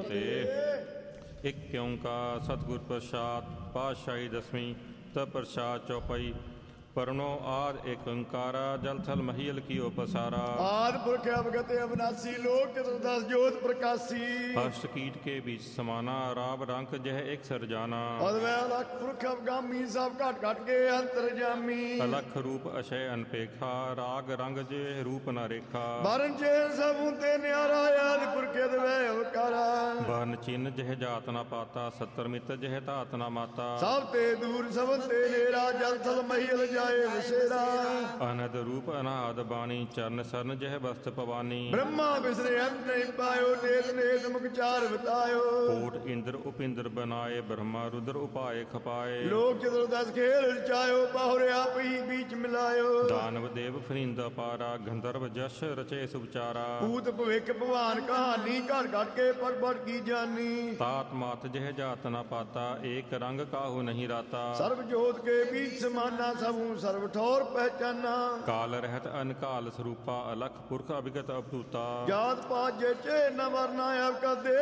ਫਤਿਹ। ਇੱਕ ਓਂਕਾਰ ਸਤਿਗੁਰ ਪ੍ਰਸਾਦ ਪਾਤਸ਼ਾਹੀ ਦਸਵੀਂ ਤ ਪ੍ਰਸਾਦ ਚੌਪਈ। ਪਰਨੋ ਆਦ ਏਕ ਓਂਕਾਰਾ ਜਲ ਥਲ ਮਹੀਲ ਕੀਓ ਪਸਾਰਾ। ਆਦ ਪੁਰਖ ਅਵਗਤ ਅਵਨਾਸੀ ਲੋਕ ਚਤੁਰਦਸ ਜੋਤ ਪ੍ਰਕਾਸ਼ੀ। ਅਸ਼ਟ ਕੀਟ ਕੇ बीच समाना राव रंक जह एक सरजाना। ਅਦਵੈ ਅਲਖ ਪੁਰਖ ਅਵਗਾਮੀ ਸਭ ਘਟ ਘਟ ਕੇ ਅੰਤਰਜਾਮੀ। अलख रूप अशय अनपेखा राग रंग जे रूप न रेखा। ਬਰਨ ਜੇ ਸਭ ਤੇ ਨਿਆਰਾ ਆਦ ਪੁਰਖ ਅਦਵੈ ਅਵਕਾਰਾ। बन चिन्ह जह जात न पाता सत्तर मित जह तात न माता। ਸਭ ਤੇ ਦੂਰ ਸਭ ਤੇ ਨੇਰਾ ਜਲ ਥਲ ਮਹੀਲ ਜਾਏ ਵਸੇਰਾ। अनद रूप अनाद बाणी चरण सरन जह वस्त पवानी। ब्रह्मा विष्णु अंत नहीं पायो नेत नेत मुख चार बतायो। कोट इंद्र उपिंद्र बनाए ब्रह्मा रुद्र उपाय खपाए। लोक चतुर्दस खेल रचायो बाहुरे आप ही बीच मिलायो। दानव देव फरिंदा पारा गंधर्व जश रचे सुविचारा। भूत भविक भगवान कहानी घट घट के पट पट की जानी। तात मात जह जात न पाता एक रंग काहू नहीं राता। सर्व जोत के बीच समाना सबू सर्व ठौर पहचाना। काल रहत अनकाल स्वरूपा अलख पुरख अभिगत अवधूता। जात पात जे चे न वरना अब का दे